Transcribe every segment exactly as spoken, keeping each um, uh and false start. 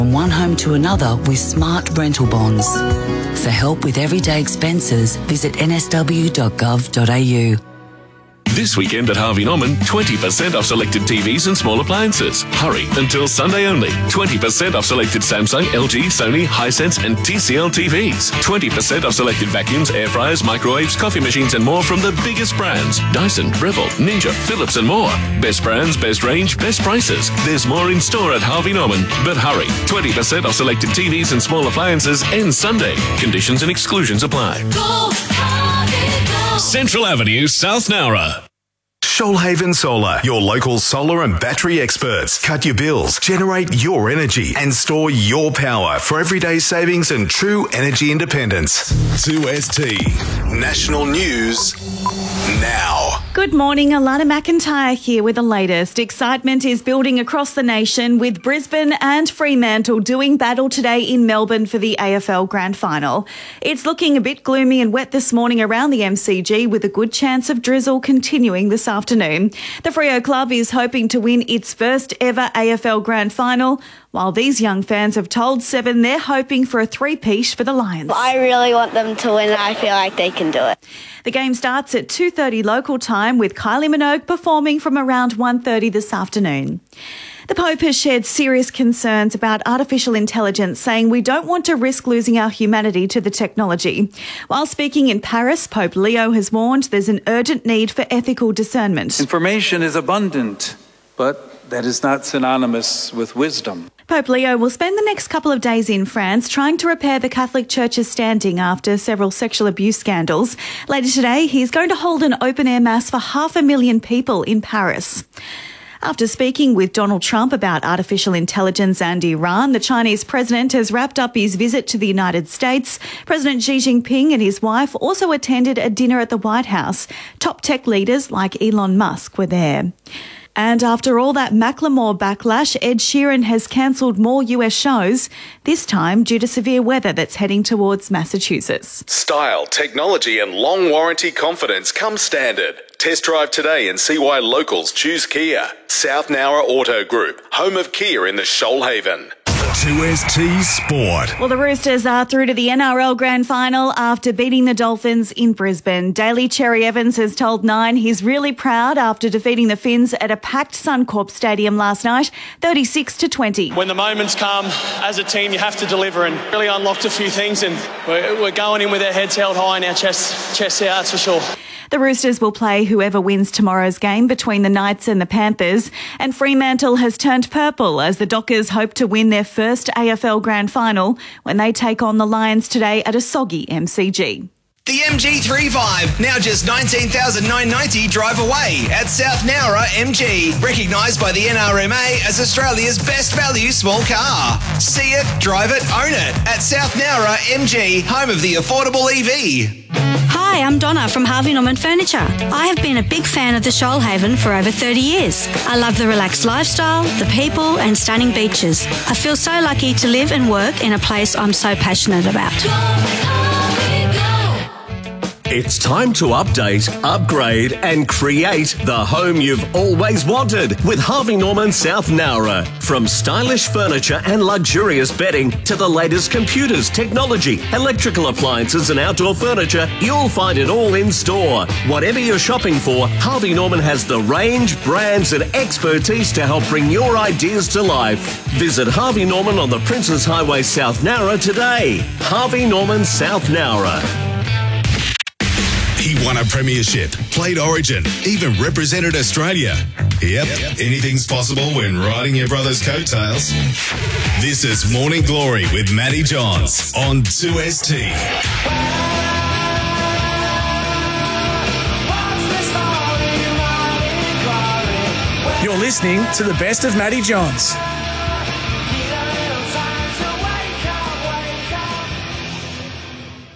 From one home to another with smart rental bonds. For help with everyday expenses, visit n s w dot gov dot a u. This weekend at Harvey Norman, twenty percent off selected T Vs and small appliances. Hurry until Sunday only. twenty percent off selected Samsung, L G, Sony, Hisense and T C L T Vs. twenty percent off selected vacuums, air fryers, microwaves, coffee machines and more from the biggest brands. Dyson, Breville, Ninja, Philips and more. Best brands, best range, best prices. There's more in store at Harvey Norman. But hurry, twenty percent off selected T Vs and small appliances ends Sunday. Conditions and exclusions apply. Go, Harvey, go. Central Avenue, South Nowra. Shoalhaven Solar, your local solar and battery experts. Cut your bills, generate your energy, and store your power for everyday savings and true energy independence. two S T National News now. Good morning, Alana McIntyre here with the latest. Excitement is building across the nation with Brisbane and Fremantle doing battle today in Melbourne for the A F L Grand Final. It's looking a bit gloomy and wet this morning around the M C G with a good chance of drizzle continuing this afternoon. The Freo Club is hoping to win its first ever A F L Grand Final, while these young fans have told Seven they're hoping for a three-peat for the Lions. I really want them to win. I feel like they can do it. The game starts at two thirty local time with Kylie Minogue performing from around one thirty this afternoon. The Pope has shared serious concerns about artificial intelligence, saying we don't want to risk losing our humanity to the technology. While speaking in Paris, Pope Leo has warned there's an urgent need for ethical discernment. Information is abundant, but that is not synonymous with wisdom. Pope Leo will spend the next couple of days in France trying to repair the Catholic Church's standing after several sexual abuse scandals. Later today, he's going to hold an open-air mass for half a million people in Paris. After speaking with Donald Trump about artificial intelligence and Iran, the Chinese president has wrapped up his visit to the United States. President Xi Jinping and his wife also attended a dinner at the White House. Top tech leaders like Elon Musk were there. And after all that Macklemore backlash, Ed Sheeran has cancelled more U S shows, this time due to severe weather that's heading towards Massachusetts. Style, technology and long warranty confidence come standard. Test drive today and see why locals choose Kia. South Nowra Auto Group, home of Kia in the Shoalhaven. two S T Sport. Well, the Roosters are through to the N R L Grand Final after beating the Dolphins in Brisbane. Daly Cherry Evans has told Nine he's really proud after defeating the Finns at a packed Suncorp Stadium last night, thirty-six to twenty. When the moments come, as a team, you have to deliver, and really unlocked a few things, and we're, we're going in with our heads held high and our chests, chests out, that's for sure. The Roosters will play whoever wins tomorrow's game between the Knights and the Panthers. And Fremantle has turned purple as the Dockers hope to win their first A F L Grand Final when they take on the Lions today at a soggy M C G. The M G three five, now just nineteen thousand nine hundred ninety drive away at South Nowra M G. Recognised by the N R M A as Australia's best value small car. See it, drive it, own it at South Nowra M G, home of the affordable E V. Hi, I'm Donna from Harvey Norman Furniture. I have been a big fan of the Shoalhaven for over thirty years. I love the relaxed lifestyle, the people and stunning beaches. I feel so lucky to live and work in a place I'm so passionate about. It's time to update, upgrade and create the home you've always wanted with Harvey Norman South Nowra. From stylish furniture and luxurious bedding to the latest computers, technology, electrical appliances and outdoor furniture, you'll find it all in store. Whatever you're shopping for, Harvey Norman has the range, brands and expertise to help bring your ideas to life. Visit Harvey Norman on the Princes Highway South Nowra today. Harvey Norman South Nowra. He won a premiership, played Origin, even represented Australia. Yep, anything's possible when riding your brother's coattails. This is Morning Glory with Matty Johns on two S T. You're listening to the best of Matty Johns.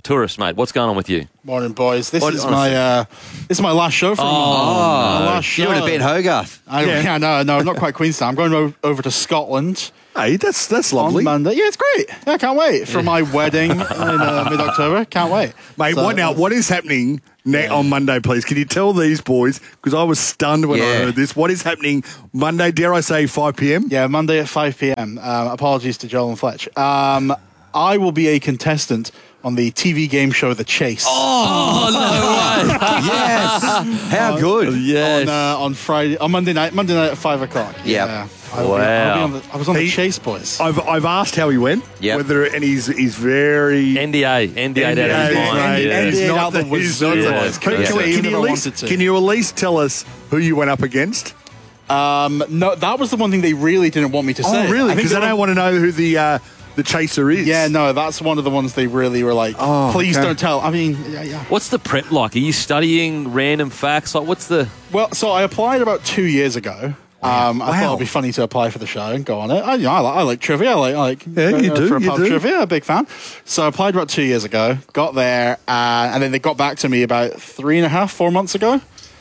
tourist, mate. What's going on with you? Morning, boys. This What- is my uh, this is my last show from Oh, my last show. You would have been Hogarth. I, yeah. yeah, no, no, not quite Queenstown. I'm going o- over to Scotland. Hey, that's that's lovely. On Monday. Yeah, it's great. Yeah, I can't wait for my wedding in uh, mid-October. Can't wait, mate. So, what now? What is happening ne- on Monday, please? Can you tell these boys? Because I was stunned when I Yeah. heard this. What is happening Monday? Dare I say five p.m.? Yeah, Monday at five p.m. Um, apologies to Joel and Fletch. Um, I will be a contestant on the T V game show The Chase. Oh, no way. Yes. How On- good. Yes. On, uh, on Friday, on Monday night, Monday night at five o'clock. Yep. Yeah. I will be- I'll be on the- I was on the Chase, boys. I've I've asked how he went. Yep. Whether and he's he's very N D A. N D A out of his mind. mate. Yeah. He's N D A not out the the- he's not wazoo. the- Yeah. Can, can, Yeah. can Even you if at I least wanted to. can you at least tell us who you went up against? Um, no, that was the one thing they really didn't want me to say. Oh, really? I think Because they I don't want to know who the uh, the chaser is. Yeah, no, that's one of the ones they really were like, Oh, please okay. don't tell. I mean, yeah, yeah. What's the prep like? Are you studying random facts? Like, what's the... Well, so I applied about two years ago. Um, I Wow. thought it'd be funny to apply for the show and go on it. I, you know, I, like, I like trivia. I like, I like Yeah, you uh, do, for a you pub do. trivia. A big fan. So I applied about two years ago. Got there, uh, and then they got back to me about three and a half, four months ago.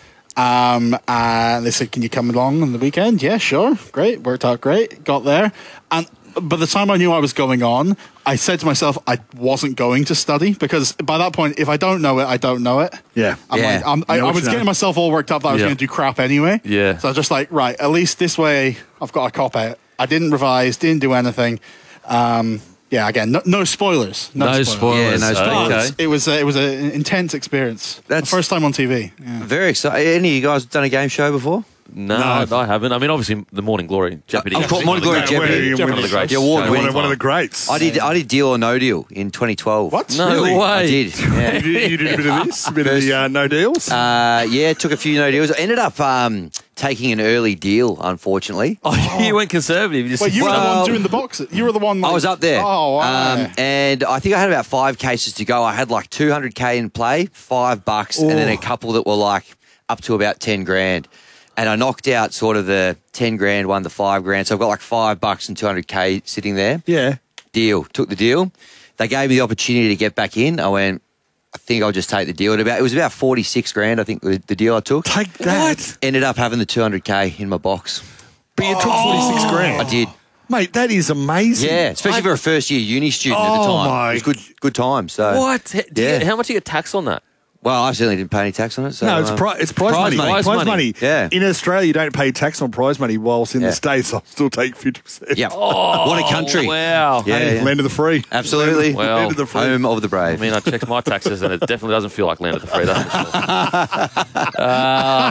Um, and they said, "Can you come along on the weekend?" Yeah, sure. Great. Worked out great. Got there, and by the time I knew I was going on, I said to myself I wasn't going to study because by that point, if I don't know it, I don't know it. Yeah. I'm Yeah. like, I'm, I, You know I what was you know. getting myself all worked up that I was Yeah. going to do crap anyway. Yeah. So I was just like, right, at least this way I've got a cop out. I didn't revise, didn't do anything. Um, yeah, again, no, no spoilers. No, No spoilers. spoilers. Yeah, no spoilers. Okay. It was a, it was an intense experience. That's- the first time on T V. Yeah. Very exciting. Any of you guys done a game show before? No, I haven't. I mean, obviously, the Morning Glory, Jeopardy. Of course, Morning Glory, Yeah, Jeopardy. where- One of the greats. The award shows. One winning. of, one of the greats. I did. I did Deal or No Deal in twenty twelve. What? No Really? way. I did. Yeah. You did, you did a bit of this, a bit of the uh, no deals. Uh, yeah, took a few no deals. I ended up um, taking an early deal, unfortunately. Oh, you went conservative. You just Wait, you were the Well- one doing the boxes. You were the one. Like, I was up there. Oh, wow. Um, and I think I had about five cases to go. I had like two hundred K in play, five bucks, and then a couple that were like up to about ten grand. And I knocked out sort of the ten grand, won the five grand. So I've got like five bucks and two hundred K sitting there. Yeah. Deal. Took the deal. They gave me the opportunity to get back in. I went, I think I'll just take the deal. At about, it was about forty-six grand, I think, the, the deal I took. Take that. Ended up having the two hundred K in my box. But you took forty-six grand. I did. Mate, that is amazing. Yeah, especially for a first year uni student at the Oh, time. my- It was good good time. So What? Do you Yeah. get- how much do you get tax on that? Well, I certainly didn't pay any tax on it. So, No, it's, um, pri- it's prize, prize money. money. Prize, Prize money. money. Yeah. In Australia, you don't pay tax on prize money, whilst in Yeah. the States, I'll still take fifty percent. Yeah. what a country. Wow. Yeah, Hey, yeah. land of the free. Absolutely. Well, land of the free. Home of the I brave. mean, I checked my taxes, and it definitely doesn't feel like land of the free. That's for sure. uh,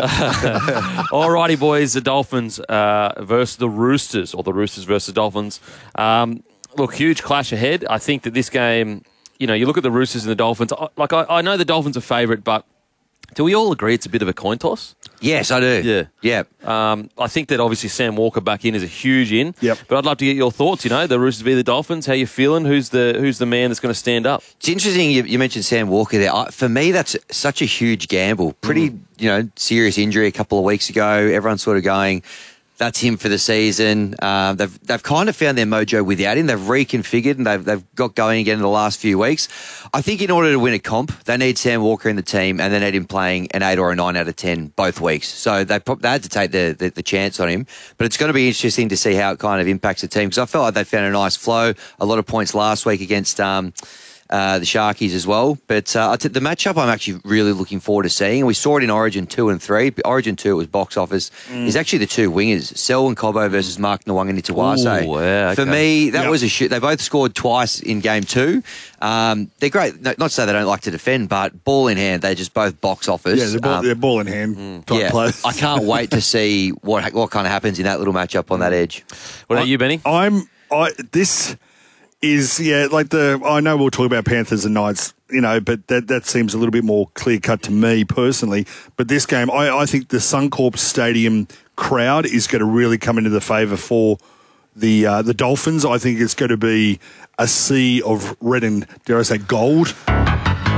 alrighty, boys. The Dolphins uh, versus the Roosters, or the Roosters versus Dolphins. Um, look, huge clash ahead. I think that this game, you know, you look at the Roosters and the Dolphins. I- Like, I, I know the Dolphins are favourite, but do we all agree it's a bit of a coin toss? Yes, I do. Yeah. Yeah. Um, I think that obviously Sam Walker back in is a huge in. Yep. But I'd love to get your thoughts. You know, the Roosters v the Dolphins. How you feeling? Who's the Who's the man that's going to stand up? It's interesting you, you mentioned Sam Walker there. I, for me, that's such a huge gamble. Pretty, Mm. you know, serious injury a couple of weeks ago. Everyone's sort of going, that's him for the season. Um, they've they've kind of found their mojo without him. They've reconfigured and they've they've got going again in the last few weeks. I think in order to win a comp, they need Sam Walker in the team and they need him playing an eight or a nine out of ten both weeks. So they pro- they had to take the, the the chance on him. But it's going to be interesting to see how it kind of impacts the team because I felt like they found a nice flow. A lot of points last week against. Um, Uh, the Sharkies as well. But uh, I t- the matchup I'm actually really looking forward to seeing. We saw it in Origin two and three. Origin two, it was box office. Mm. Is actually the two wingers, Selwyn Cobbo versus Mark Nwanga-Nitawase. Ooh, yeah, For okay. me, that Yep. was a shoot. They both scored twice in game two. Um, they're great. No, not to say they don't like to defend, but ball in hand, they just both box office. Yeah, they're ball, Um, they're ball in hand type yeah, players. I can't wait to see what what kind of happens in that little matchup on that edge. What about you, Benny? I'm I this is yeah like the I know we'll talk about Panthers and Knights, you know, but that that seems a little bit more clear cut to me personally. But this game, I, I think the Suncorp Stadium crowd is going to really come into the favour for the uh, the Dolphins. I think it's going to be a sea of red and dare I say gold